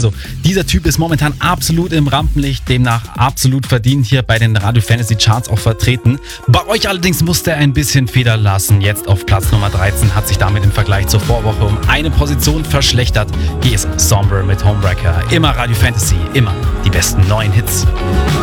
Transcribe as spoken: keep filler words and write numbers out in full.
Also, dieser Typ ist momentan absolut im Rampenlicht, demnach absolut verdient hier bei den Radio Fantasy Charts auch vertreten. Bei euch allerdings musste er ein bisschen Federn lassen. Jetzt auf Platz Nummer dreizehn, hat sich damit im Vergleich zur Vorwoche um eine Position verschlechtert. Hier ist Somber mit Homewrecker. Immer Radio Fantasy, immer die besten neuen Hits.